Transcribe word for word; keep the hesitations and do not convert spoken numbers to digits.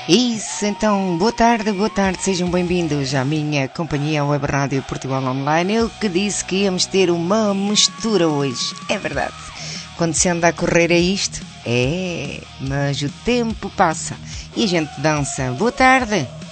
Isso, então, boa tarde, boa tarde, sejam bem-vindos à minha companhia Web Rádio Portugal Online. Eu que disse que íamos ter uma mistura hoje, é verdade. Quando se anda a correr é isto, é, mas o tempo passa e a gente dança. Boa tarde.